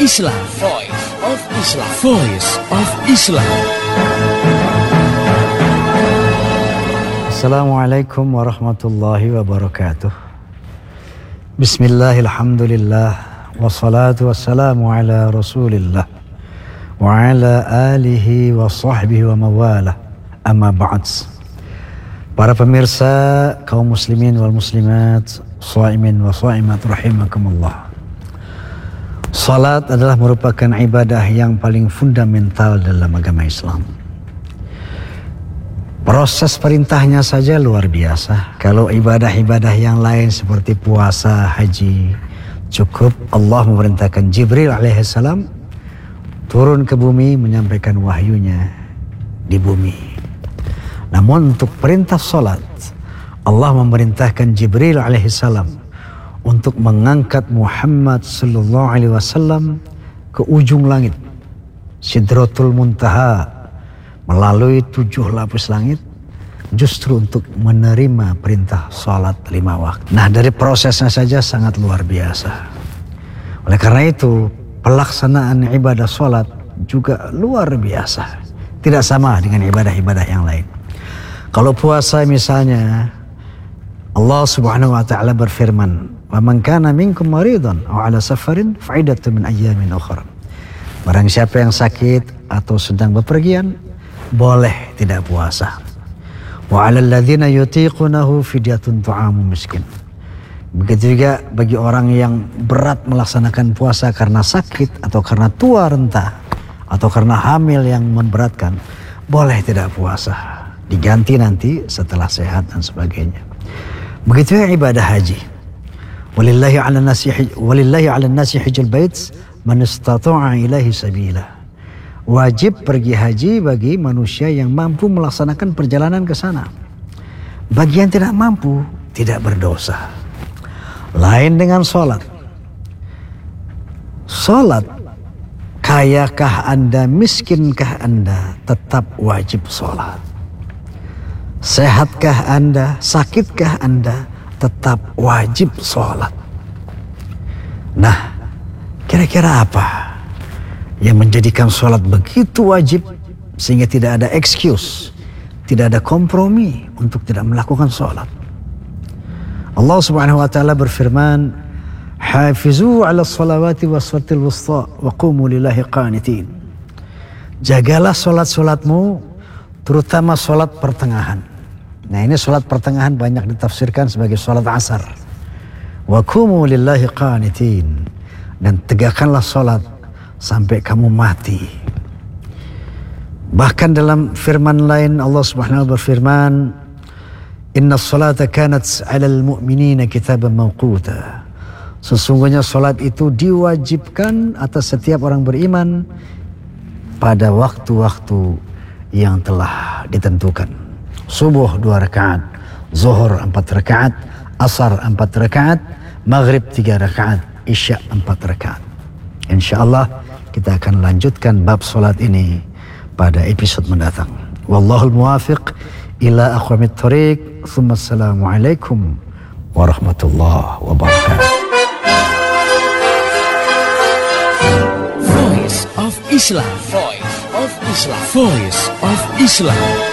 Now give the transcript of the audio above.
Islam. Voice of Islam. Voice of Islam. Assalamualaikum warahmatullahi wabarakatuh. Bismillahirrahmanirrahim. Wassalatu wassalamu ala rasulillah wa ala alihi wa sahbihi wa mawalah. Amma ba'd. Para pemirsa kaum muslimin wal muslimat, shaimin wa shaimat rahimakumullah. Salat adalah merupakan ibadah yang paling fundamental dalam agama Islam. Proses perintahnya saja luar biasa. Kalau ibadah-ibadah yang lain seperti puasa, haji, cukup Allah memerintahkan Jibril alaihissalam turun ke bumi menyampaikan wahyunya di bumi. Namun untuk perintah salat, Allah memerintahkan Jibril alaihissalam untuk mengangkat Muhammad sallallahu alaihi wasallam ke ujung langit, Sidratul Muntaha, melalui 7 lapis langit, justru untuk menerima perintah salat 5 waktu. Nah, dari prosesnya saja sangat luar biasa. Oleh karena itu, pelaksanaan ibadah salat juga luar biasa. Tidak sama dengan ibadah-ibadah yang lain. Kalau puasa misalnya, Allah Subhanahu wa taala berfirman, "Wa man kana minkum maridan aw ala safarin fa iddatun min ayyamin ukhra." Barang siapa yang sakit atau sedang bepergian, boleh tidak puasa. Wa 'alal ladzina yutiqunahu fidyatun ta'amu miskin. Begitu juga bagi orang yang berat melaksanakan puasa karena sakit atau karena tua renta atau karena hamil yang memberatkan, boleh tidak puasa. Diganti nanti setelah sehat dan sebagainya. Begitu juga ibadah haji. Walillahi 'alan nasi hajjul bait man istata'a ilaihi sabila. Wajib pergi haji bagi manusia yang mampu melaksanakan perjalanan ke sana. Bagi yang tidak mampu, tidak berdosa. Lain dengan salat. Salat, kayakah Anda, miskinkah Anda, tetap wajib salat. Sehatkah Anda, sakitkah Anda, tetap wajib salat. Nah, kira-kira apa yang menjadikan salat begitu wajib sehingga tidak ada excuse, tidak ada kompromi untuk tidak melakukan salat? Allah Subhanahu wa taala berfirman, "Hafizu 'ala shalawati was-salatil wusta wa qumu lillahi qanitin." Jagalah salat-salatmu, terutama salat pertengahan. Nah, ini salat pertengahan banyak ditafsirkan sebagai salat asar. Wa qumu lillahi qanitin. Dan tegakkanlah salat sampai kamu mati. Bahkan dalam firman lain Allah Subhanahu wa taala berfirman, "Inna salata kanat 'alal mu'minina kitaban mawquta." Sesungguhnya salat itu diwajibkan atas setiap orang beriman pada waktu-waktu yang telah ditentukan. Subuh 2 rakaat, zuhur 4 rakaat, asar 4 rakaat, maghrib 3 rakaat, isya 4 rakaat. InsyaAllah kita akan lanjutkan bab solat ini pada episode mendatang. Wallahul muwafiq ila aqwamit thoriq. Assalamualaikum warahmatullahi wabarakatuh. Voice of Islam. Voice of Islam. Voice of Islam.